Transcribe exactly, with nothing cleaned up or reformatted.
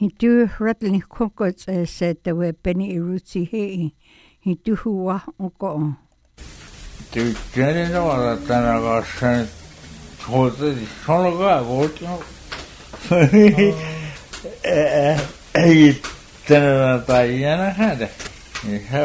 Hitu rattling kokos said the way Benny Ruzi he hitu huwa oko. Tu tiene la tanaga sen chose sono ga voto. Eh eh eh tana ta yana hada.